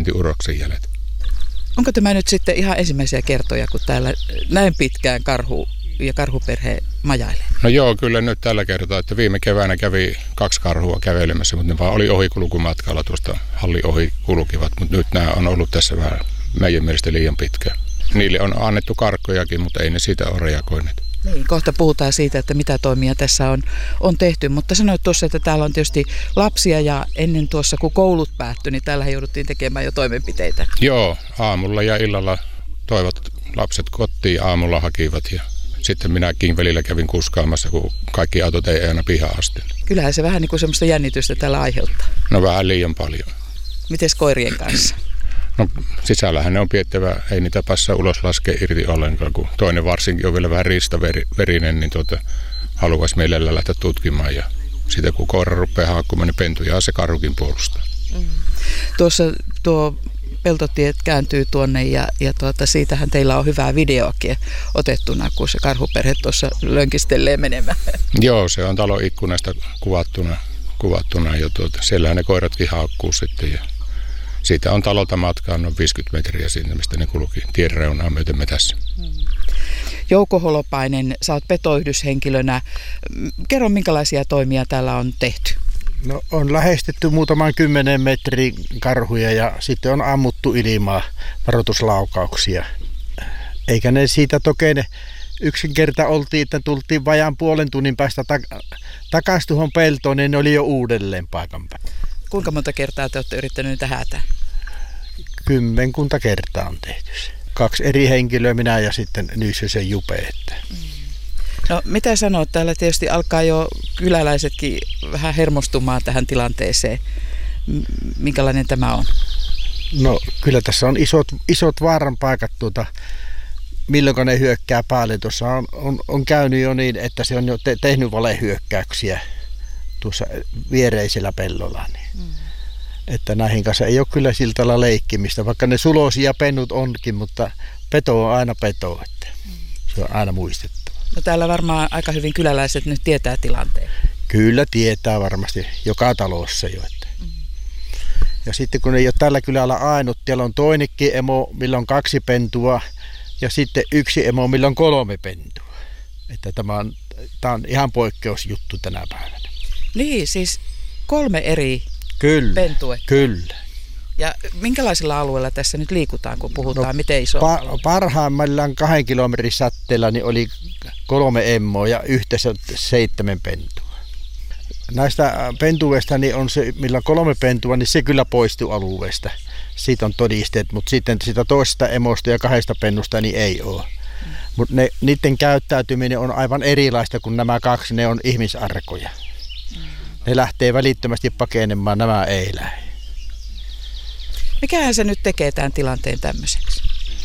sentin uroksen jäljet. Onko tämä nyt sitten ihan ensimmäisiä kertoja, kun täällä näin pitkään karhu ja karhuperhe majailee? No joo, kyllä nyt tällä kertaa, että viime keväänä kävi 2 karhua kävelemässä, mutta ne vaan oli ohikulkumatkalla tuosta hallin ohi kulkivat, mutta nyt nämä on ollut tässä vähän meidän mielestä liian pitkään. Niille on annettu karkkojakin, mutta ei ne siitä ole reagoineet. Niin, kohta puhutaan siitä, että mitä toimia tässä on tehty, mutta sanoit tuossa, että täällä on tietysti lapsia ja ennen tuossa kun koulut päättyi, niin täällä jouduttiin tekemään jo toimenpiteitä. Joo, aamulla ja illalla toivat lapset kotiin, aamulla hakivat ja sitten minäkin välillä kävin kuskaamassa, kun kaikki autot ei aina pihaan asti. Kyllähän se vähän niin kuin semmoista jännitystä täällä aiheuttaa. No vähän liian paljon. Mites koirien kanssa? No sisällähän ne on piettävä, ei niitä passaa ulos laskea irti ollenkaan, kun toinen varsinkin on vielä vähän riistaverinen, niin haluaisi mielellään lähteä tutkimaan. Ja sitten kun koira rupeaa haakkumaan, niin pentuja se karhukin puolustaa. Tuossa tuo peltotiet kääntyy tuonne ja siitähän teillä on hyvää videoakin otettuna, kun se karhuperhe tuossa lönkistelee menemään. Joo, se on talon ikkunasta kuvattuna ja siellähän ne koiratkin haakkuu sitten ja siitä on talolta matkaa noin 50 metriä sinne, mistä ne kulki tien reunaa myöten metässä. Jouko Holopainen, sä oot petoyhdyshenkilönä. Kerro, minkälaisia toimia täällä on tehty? No, on lähestytty muutaman 10 metrin karhuja ja sitten on ammuttu ilmaa varoituslaukauksia. Eikä ne siitä tokeine yksinkerta oltiin, että tultiin vajaan puolen tunnin päästä takaisin tuohon peltoon, niin ne oli jo uudelleen paikan päällä. Kuinka monta kertaa te olette yrittäneet niitä häätää? 10 kertaa on tehty se. 2 eri henkilöä, minä ja sitten Nyyssösen Jupe. No mitä sanoo, täällä tietysti alkaa jo kyläläisetkin vähän hermostumaan tähän tilanteeseen. Minkälainen tämä on? No kyllä tässä on isot vaaran paikat milloin ne hyökkää päälle. Tuossa on käynyt jo niin, että se on jo tehnyt valehyökkäyksiä tuossa viereisellä pellolla. Niin. Että näihin kanssa ei ole kyllä sillä tavalla leikkimistä, vaikka ne sulosia pennut onkin, mutta peto on aina peto, että se on aina muistettava. No täällä varmaan aika hyvin kyläläiset nyt tietää tilanteen. Kyllä tietää varmasti, joka talossa jo. Että. Ja sitten kun ei ole tällä kylällä ainut, siellä on toinenkin emo, millä on 2 pentua ja sitten 1 emo, millä on 3 pentua. Että tämä on ihan poikkeusjuttu tänä päivänä. Niin, siis 3 eri pentuetta. Kyllä. Ja minkälaisilla alueilla tässä nyt liikutaan, kun puhutaan, miten iso parhaimmillaan 2 kilometrin säteellä niin oli 3 emmoa ja yhteensä 7 pentua. Näistä pentuista niin on se, millä on 3 pentua, niin se kyllä poistuu alueesta. Siitä on todisteet, mutta sitten sitä toisesta emosta ja 2 pennusta niin ei ole. Mutta niiden käyttäytyminen on aivan erilaista kuin nämä 2, ne on ihmisarkoja. Ne lähtee välittömästi pakenemaan, nämä ei lähde. Mikähän se nyt tekee tämän tilanteen tämmöiseksi?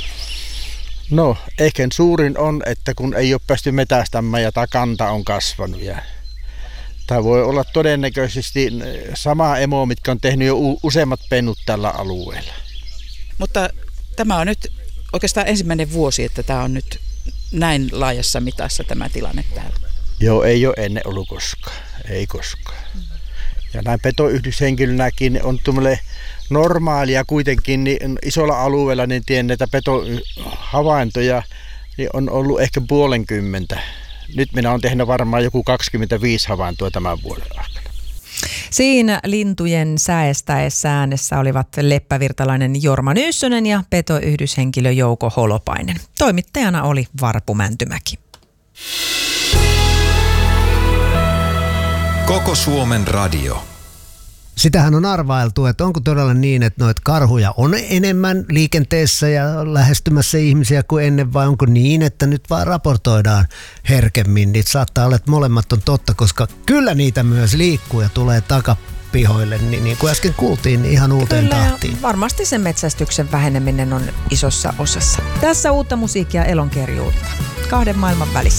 No, ehkä suurin on, että kun ei ole päästy metästämään ja tämä kanta on kasvanut. Tämä voi olla todennäköisesti sama emo, mitkä on tehnyt jo useammat pennut tällä alueella. Mutta tämä on nyt oikeastaan ensimmäinen vuosi, että tämä on nyt näin laajassa mitassa tämä tilanne täällä. Joo, ei ole ennen ollut koskaan. Ei koskaan. Ja näin petoyhdyshenkilönäkin on normaalia kuitenkin niin isolla alueella, niin tiedän näitä petohavaintoja, niin on ollut ehkä 50. Nyt minä olen tehnyt varmaan joku 25 havaintoa tämän vuoden aikana. Siinä lintujen säestäessä äänessä olivat leppävirtalainen Jorma Nyyssönen ja petoyhdyshenkilö Jouko Holopainen. Toimittajana oli Varpu Mäntymäki. Koko Suomen radio. Sitähän on arvailtu, että onko todella niin, että noita karhuja on enemmän liikenteessä ja lähestymässä ihmisiä kuin ennen, vai onko niin, että nyt vaan raportoidaan herkemmin. Niitä saattaa olla, että molemmat on totta, koska kyllä niitä myös liikkuu ja tulee takapihoille, niin kuin äsken kuultiin, niin ihan uuteen tahtiin. Kyllä, varmasti sen metsästyksen väheneminen on isossa osassa. Tässä uutta musiikkia elonkerjuutta. 2 maailman välissä.